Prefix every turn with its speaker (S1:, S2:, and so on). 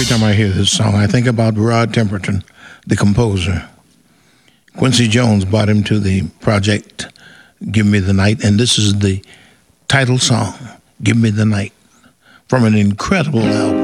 S1: Every time I hear this song, I think about Rod Temperton, the composer. Quincy Jones brought him to the project Give Me the Night, and this is the title song, Give Me the Night, from an incredible album.